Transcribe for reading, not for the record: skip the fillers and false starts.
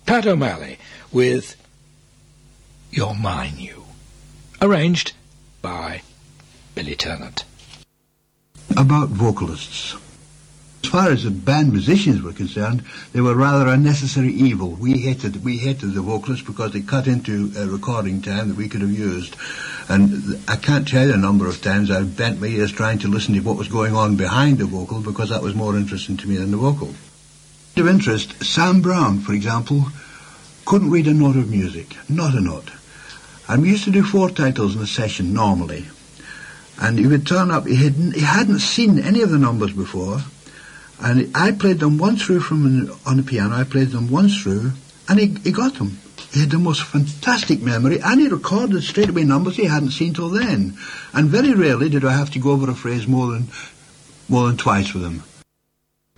Pat O'Malley with You're Mine You, arranged by Billy Ternant. About vocalists. As far as the band musicians were concerned, they were rather a necessary evil. We hated the vocalists because they cut into a recording time that we could have used. And I can't tell you the number of times I've bent my ears trying to listen to what was going on behind the vocal, because that was more interesting to me than the vocal. Of interest, Sam Brown, for example, couldn't read a note of music, not a note. And we used to do 4 titles in a session normally. And he would turn up, he hadn't seen any of the numbers before, and I played them once through on the piano, I played them once through, and he got them. He had the most fantastic memory, and he recorded straight away numbers he hadn't seen till then. And very rarely did I have to go over a phrase more than twice with him.